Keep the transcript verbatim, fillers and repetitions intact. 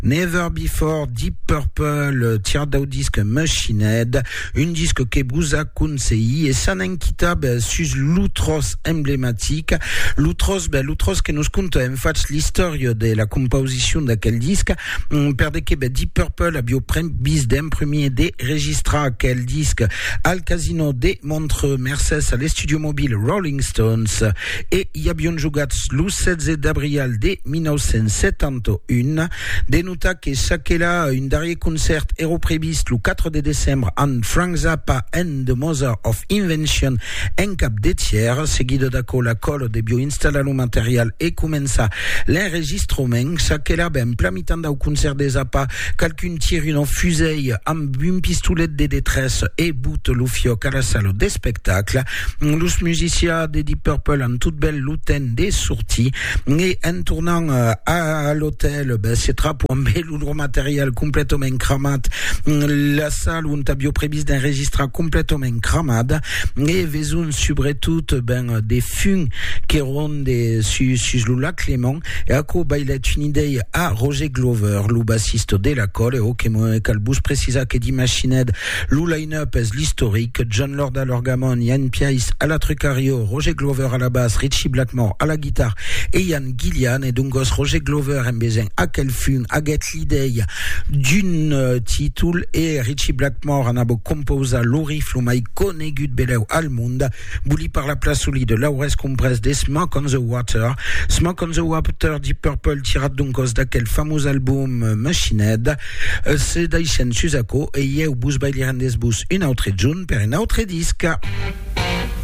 Never Before, Deep Purple, tirado disque Machine Head, un disque que Bouza conseille et ça n'inquiète ben, sur l'outros emblématique. L'outros, ben, l'outros que nous compte en fait l'histoire de la composition d'aquel disque. On perdait que ben, Deep Purple a bio bis d'un premier des registra quel disque al casino de Montreux, Mercedes à les studios mobiles Rolling Stones et il y a bien joué le seize d'avril de dix-neuf cent soixante-et-un. Denuta que Sakela, une dernier concert héros prévist le quatre décembre en Frank Zappa and the Mother of Invention en cap des tiers, seguido d'acco la colle de bio installa le matériel et commença l'enregistrement. Sakela, ben, plein mi-temps au concert des Zappa, quelqu'un tire une fusée amb une pistolet de détresse et boute le fioc à la salle des spectacles. Les musiciens de Deep Purple en toute belle loutaine des sorties et en tournant euh, à l'hôtel, ben, c'est pour un bel lourd matériel complètement cramade. La salle où on t'a bio prévist d'enregistrer complètement cramade et vesoun surtout ben des fumes qui rondent des sur sur le lac Léman et à quoi il a une idée à Roger Glover, le bassiste de la colle et ok moi calbous précisa que dit Machine Head le line-up est l'historique John Lord à l'orgamon, Yann Piais à la trucario, Roger Glover à la basse, Richie Blackmore à la guitare et Yann Gillian et donc Roger Glover en besoin à quel fun à get l'idée d'une euh, titul et Richie Blackmore en a beau composa l'orif lo mai conegut beleu al monde bouli par la place solide de Laures Compress des Smoke on the Water. Smoke on the Water Deep Purple tirat donc d'aquel fameux album euh, Machine Head euh, c'est d'Aïchen Susako et yé au bus bailiren des bus une autre june per une autre disque.